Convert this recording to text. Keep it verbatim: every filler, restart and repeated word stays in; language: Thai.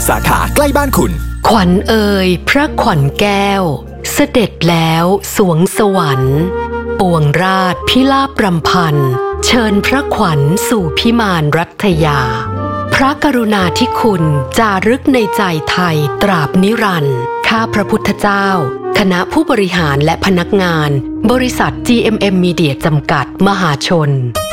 สาขาใกล้บ้านคุณขวัญเอ่ยพระขวัญแก้วเสด็จแล้วสวงสวรรค์ปวงราชพิลาภรำพันเชิญพระขวัญสู่พิมานรัตยาพระกรุณาธิคุณจารึกในใจไทยตราบนิรันดร์ข้าพระพุทธเจ้าคณะผู้บริหารและพนักงานบริษัท จี เอ็ม เอ็ม Media จำกัดมหาชน